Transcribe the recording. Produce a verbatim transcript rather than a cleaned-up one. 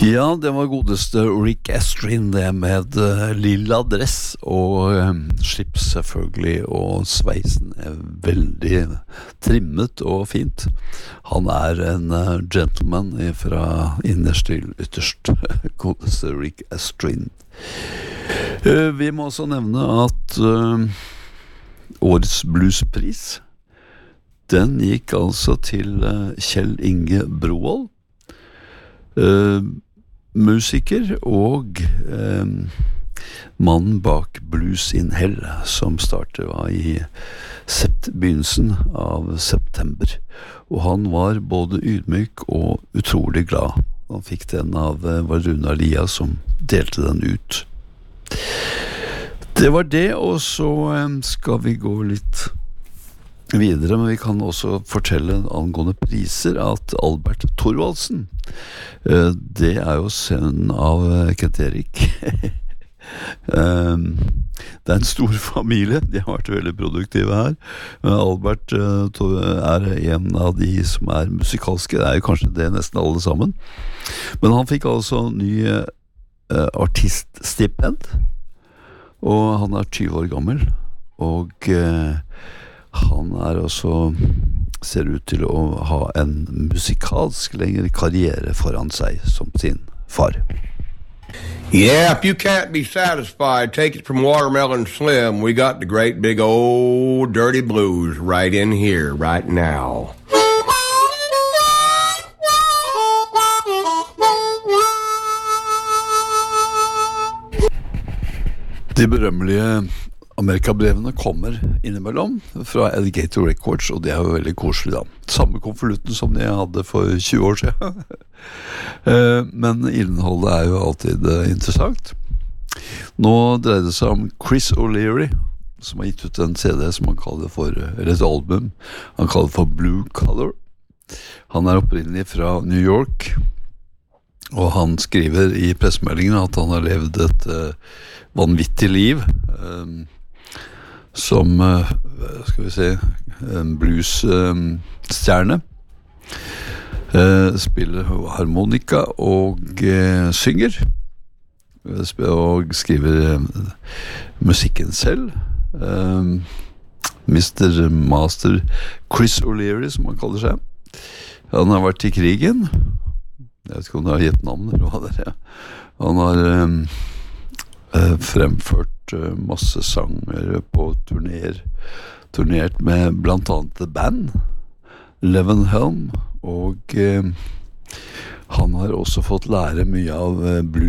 Ja, det var godeste Rick Astrin, det med uh, lilla dress og um, slips selvfølgelig, og sveisen er veldig trimmet og fint. Han er en uh, gentleman fra innerst til ytterst, godeste Rick Astrin. Uh, vi må også nevne at uh, årets bluespris, den gikk altså til uh, Kjell Inge Brovold, Uh, musiker og uh, mannen bak Blues in Hell, som startet var i sept- begynnelsen av september, og han var både ydmyk og utrolig glad. Han fikk den av uh, var Runa Lia som delte den ut. Det var det, og så um, skal vi gå litt videre, men vi kan også fortelle angående priser at Albert Thorvaldsen, det er jo sønnen av Kent Erik. Det er en stor familie, de har vært veldig produktive her. Albert er en av de som er musikalske, det er jo kanskje det nesten alle sammen. Men han fikk altså ny artiststipend, og han er tyve år gammel, og han er også, ser ut til å ha en musikalsk lengre karriere foran seg som sin far. Yeah, if you can't be satisfied, take it from Watermelon Slim. We got the great big old dirty blues right in here, right now. De berømmelige Amerikabrevene kommer innimellom fra Alligator Records, og det er jo veldig koselig da. Samme konvolutten som jeg hadde for tjue år siden. Men innholdet er jo alltid interessant. Nå dreier det seg om Chris O'Leary, som har gitt ut en C D som han kaller for, eller et album, han kaller for Blue Color. Han er opprinnelig fra New York, og han skriver i pressemeldingen at han har levd et uh, vanvittig liv, um, som, uh, skal vi se, en bluesstjerne, uh, uh, spiller harmonika og uh, synger, og skriver uh, musikken selv. Uh, mister Master Chris O'Leary, som han kaller seg. Han har vært i krigen. Jeg vet ikke om det har gitt navn, eller hva det er. Han har um, uh, fremført masse sanger på turner, turnert med blant annet The Band, Levenhelm, og eh, han har også fått lære mye av blues